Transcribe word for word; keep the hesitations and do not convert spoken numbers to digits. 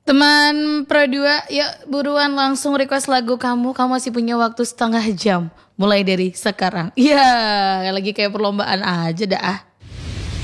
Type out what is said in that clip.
Teman Pro dua, yuk buruan langsung request lagu kamu. Kamu masih punya waktu setengah jam. Mulai dari sekarang. Iya, lagi kayak perlombaan aja dah.